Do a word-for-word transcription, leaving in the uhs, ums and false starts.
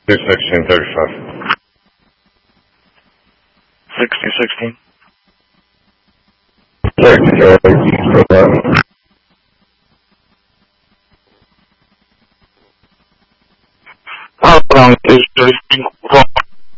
two sixteen thirty-five. sixty sixteen. Sixty Charlie. How long is the